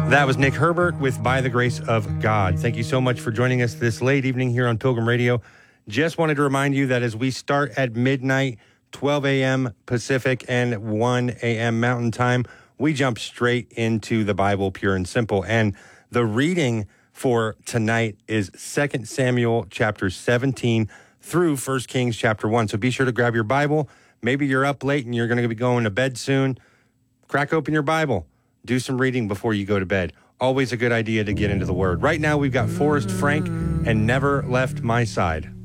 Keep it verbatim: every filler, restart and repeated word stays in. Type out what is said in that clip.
That was Nick Herbert with By the Grace of God. Thank you so much for joining us this late evening here on Pilgrim Radio. Just wanted to remind you that as we start at midnight, twelve a.m. Pacific and one a.m. Mountain Time, we jump straight into the Bible, pure and simple. And the reading for tonight is Second Samuel chapter seventeen through First Kings chapter one. So be sure to grab your Bible. Maybe you're up late and you're going to be going to bed soon. Crack open your Bible. Do some reading before you go to bed. Always a good idea to get into the Word. Right now, we've got Forrest Frank and Never Left My Side.